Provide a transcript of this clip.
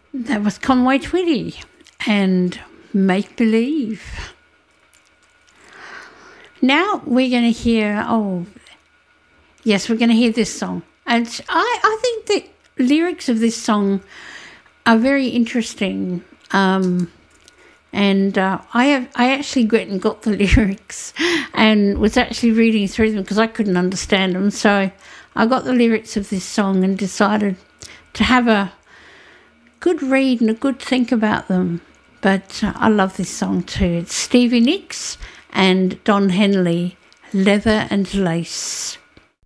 That was Conway Twitty and Make Believe. Now we're going to hear, we're going to hear this song. And I think the lyrics of this song are very interesting. I actually went and got the lyrics and was actually reading through them because I couldn't understand them. So I got the lyrics of this song and decided to have a good read and a good think about them. But I love this song too. It's Stevie Nicks and Don Henley, Leather and Lace.